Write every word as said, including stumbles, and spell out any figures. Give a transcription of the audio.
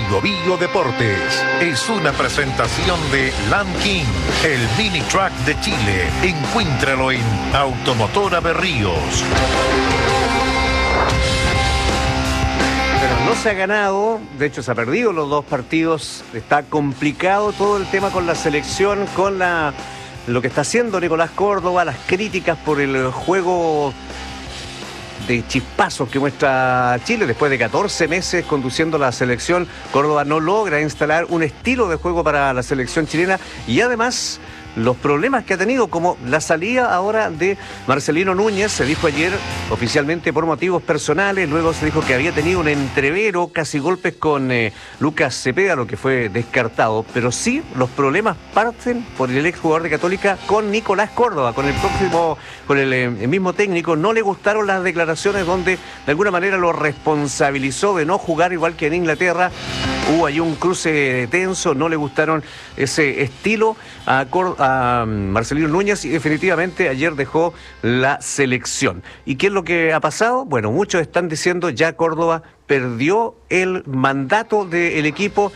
Bio Bio Deportes es una presentación de Land King, el mini truck de Chile. Encuéntralo en Automotora Berríos. Pero no se ha ganado, de hecho se ha perdido los dos partidos. Está complicado todo el tema con la selección, con la lo que está haciendo Nicolás Córdoba, las críticas por el juego de chispazos que muestra Chile. Después de catorce meses conduciendo la selección, Córdoba no logra instalar un estilo de juego para la selección chilena, y además los problemas que ha tenido, como la salida ahora de Marcelino Núñez. Se dijo ayer oficialmente por motivos personales, luego se dijo que había tenido un entrevero, casi golpes con eh, Lucas Cepeda, lo que fue descartado, pero sí los problemas parten por el exjugador de Católica con Nicolás Córdoba, con el próximo, con el, eh, el mismo técnico. No le gustaron las declaraciones donde de alguna manera lo responsabilizó de no jugar igual que en Inglaterra. Hubo ahí un cruce tenso, no le gustaron ese estilo a, Cor- a Marcelino Núñez, y definitivamente ayer dejó la selección. ¿Y qué es lo que ha pasado? Bueno, muchos están diciendo ya Córdoba perdió el mandato del equipo